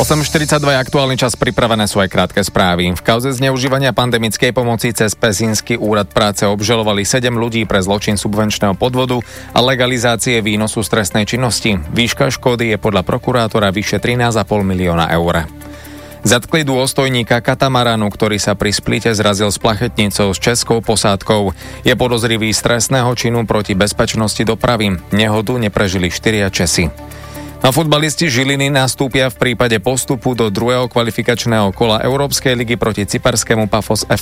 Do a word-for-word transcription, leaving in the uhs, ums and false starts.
osem štyridsaťdva je aktuálny čas, pripravené sú aj krátke správy. V kauze zneužívania pandemickej pomoci cez Pezínsky úrad práce obžalovali sedem ľudí pre zločin subvenčného podvodu a legalizácie výnosu z trestnej činnosti. Výška škody je podľa prokurátora vyše trinásť a pol milióna eur. Zatkli dôstojníka katamaranu, ktorý sa pri Splite zrazil s plachetnicou s českou posádkou. Je podozrivý z trestného činu proti bezpečnosti dopravy. Nehodu neprežili štyria Česi. A futbalisti Žiliny nastúpia v prípade postupu do druhého kvalifikačného kola Európskej ligy proti cyperskému Pafos ef